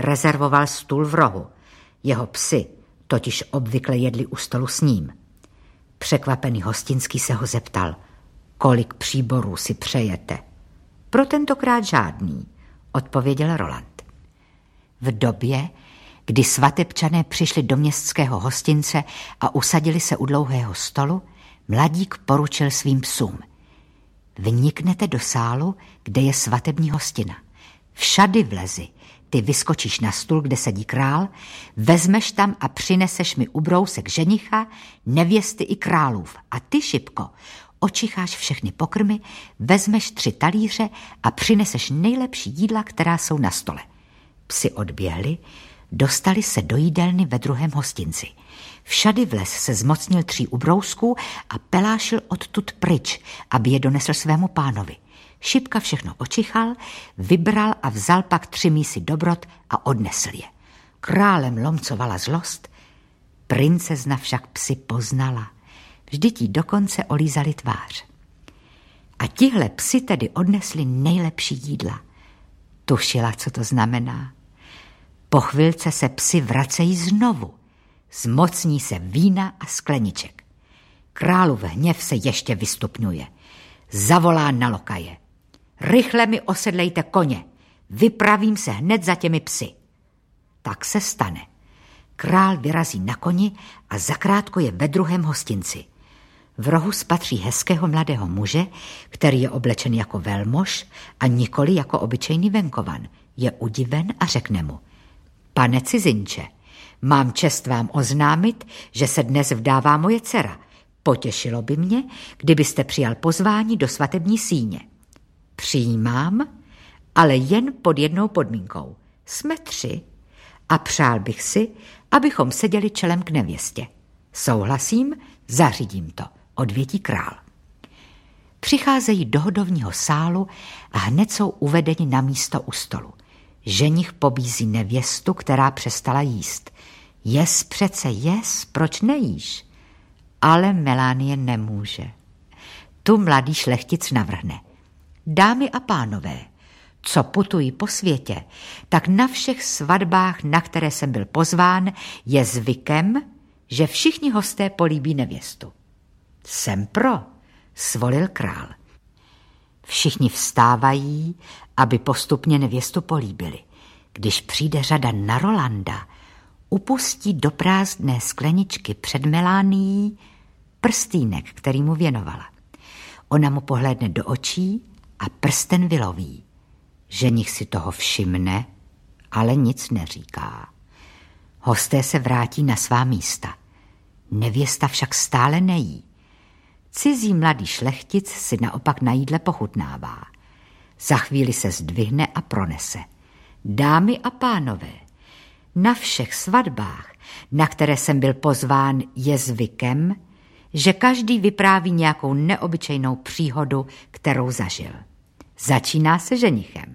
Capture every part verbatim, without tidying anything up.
rezervoval stůl v rohu. Jeho psi totiž obvykle jedli u stolu s ním. Překvapený Hostinský se ho zeptal, kolik příborů si přejete. Pro tentokrát žádný, odpověděl Roland. V době, kdy svatebčané přišli do městského hostince a usadili se u dlouhého stolu, mladík poručil svým psům. Vniknete do sálu, kde je svatební hostina. Všady vlezi, ty vyskočíš na stůl, kde sedí král, vezmeš tam a přineseš mi ubrousek ženicha, nevěsty i králův. A ty, Šipko, očicháš všechny pokrmy, vezmeš tři talíře a přineseš nejlepší jídla, která jsou na stole. Psi odběhli, dostali se do jídelny ve druhém hostinci. Všady vlez se zmocnil tří ubrousků a pelášil odtud pryč, aby je donesl svému pánovi. Šipka všechno očichal, vybral a vzal pak tři mísy dobrot a odnesl je. Králem lomcovala zlost, princezna však psi poznala. Vždyť jí dokonce olízali tvář. A tihle psi tedy odnesli nejlepší jídla. Tušila, co to znamená. Po chvilce se psi vracejí znovu. Zmocní se vína a skleniček. Králův hněv se ještě vystupňuje. Zavolá na lokaje. Rychle mi osedlejte koně. Vypravím se hned za těmi psy. Tak se stane. Král vyrazí na koni a zakrátko je ve druhém hostinci. V rohu spatří hezkého mladého muže, který je oblečen jako velmož a nikoli jako obyčejný venkovan. Je udiven a řekne mu. Pane cizinče, mám čest vám oznámit, že se dnes vdává moje dcera. Potěšilo by mě, kdybyste přijal pozvání do svatební síně. Přijímám, ale jen pod jednou podmínkou. Jsme tři a přál bych si, abychom seděli čelem k nevěstě. Souhlasím, zařídím to, odvětí král. Přicházejí do hodovního sálu a hned jsou uvedeni na místo u stolu. Ženich pobízí nevěstu, která přestala jíst. Jes přece, jes, proč nejíš? Ale Melánie nemůže. Tu mladý šlechtic navrhne. Dámy a pánové, co putují po světě, tak na všech svatbách, na které jsem byl pozván, je zvykem, že všichni hosté políbí nevěstu. Jsem pro, svolil král. Všichni vstávají, aby postupně nevěstu políbili. Když přijde řada na Rolanda, upustí do prázdné skleničky před Melánií prstýnek, který mu věnovala. Ona mu pohlédne do očí a prsten vyloví. Ženich si toho všimne, ale nic neříká. Hosté se vrátí na svá místa. Nevěsta však stále nejí. Cizí mladý šlechtic si naopak na jídle pochutnává. Za chvíli se zdvihne a pronese. Dámy a pánové, na všech svatbách, na které jsem byl pozván, je zvykem, že každý vypráví nějakou neobyčejnou příhodu, kterou zažil. Začíná se ženichem.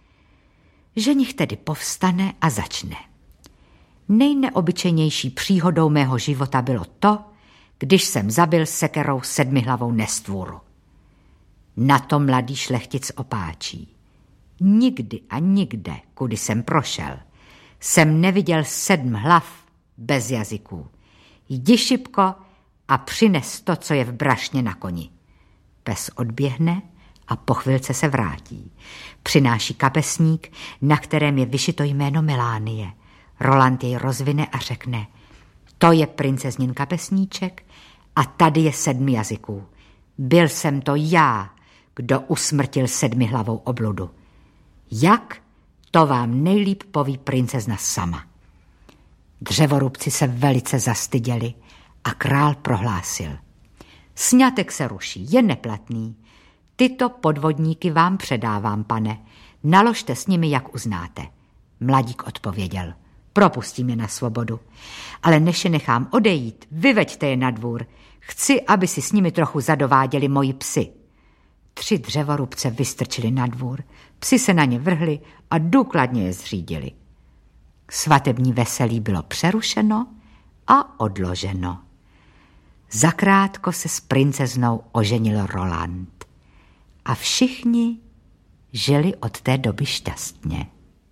Ženich tedy povstane a začne. Nejneobyčejnější příhodou mého života bylo to, když jsem zabil sekerou sedmihlavou nestvůru. Na to mladý šlechtic opáčí. Nikdy a nikde, kudy jsem prošel, jsem neviděl sedm hlav bez jazyků. Jdi, Šipko, a přines to, co je v brašně na koni. Pes odběhne a po chvilce se vrátí. Přináší kapesník, na kterém je vyšito jméno Melánie. Roland jej rozvine a řekne, to je princeznin kapesníček a tady je sedm jazyků. Byl jsem to já, kdo usmrtil sedmihlavou obludu. Jak? To vám nejlíp poví princezna sama. Dřevorubci se velice zastyděli a král prohlásil. Sňatek se ruší, je neplatný. Tyto podvodníky vám předávám, pane. Naložte s nimi, jak uznáte. Mladík odpověděl. Propustím je na svobodu. Ale než je nechám odejít, vyveďte je na dvůr. Chci, aby si s nimi trochu zadováděli moji psi. Tři dřevorubce vystrčili na dvůr, psi se na ně vrhli a důkladně je zřídili. Svatební veselí bylo přerušeno a odloženo. Zakrátko se s princeznou oženil Roland a všichni žili od té doby šťastně.